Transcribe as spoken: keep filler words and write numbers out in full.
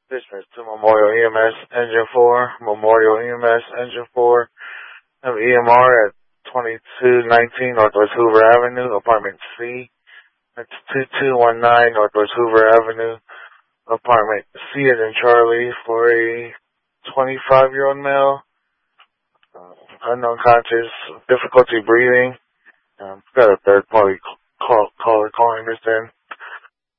Dispatch to Memorial E M S Engine four, Memorial E M S Engine four, of E M R at twenty-two nineteen Northwest Hoover Avenue, Apartment C. That's two two one nine Northwest Hoover Avenue, Apartment C as in Charlie, for a twenty-five-year-old male, uh, unknown conscious, difficulty breathing. Um, got a third-party call, caller calling this in.